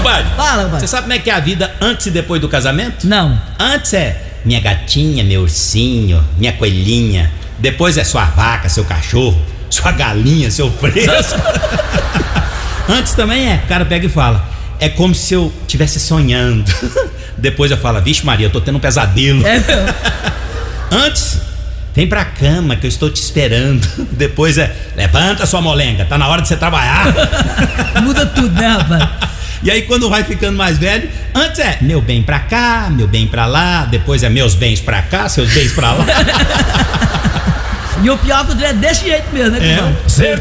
Padre, Fala, você pai. sabe como é que é a vida antes e depois do casamento? Não. Antes é minha gatinha, meu ursinho, minha coelhinha. Depois é sua vaca, seu cachorro, sua galinha, seu fresco. Antes também o cara pega e fala, é como se eu estivesse sonhando. Depois eu falo, vixe Maria, eu tô tendo um pesadelo. É mesmo. Antes, vem pra cama que eu estou te esperando. Depois levanta sua molenga, tá na hora de você trabalhar. Muda tudo, né, rapaz? E aí quando vai ficando mais velho, antes é meu bem pra cá, meu bem pra lá. Depois é meus bens pra cá, seus bens pra lá. E o pior que o trem é desse jeito mesmo, né, irmão?